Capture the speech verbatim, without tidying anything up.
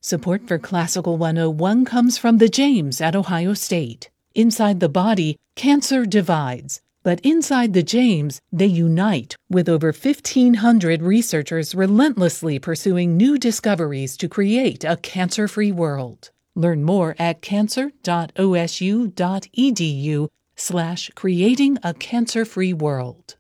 Support for Classical one oh one comes from the James at Ohio State. Inside the body, cancer divides, but inside the James, they unite, with over fifteen hundred researchers relentlessly pursuing new discoveries to create a cancer-free world. Learn more at cancer.osu.edu slash creating a cancer-free world.